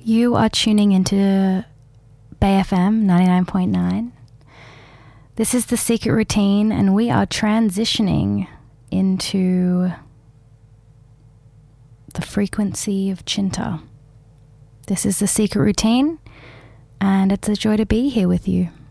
You are tuning into Bay FM 99.9. This is The Secret Routine, and we are transitioning into the frequency of Chinta. This is The Secret Routine, and it's a joy to be here with you.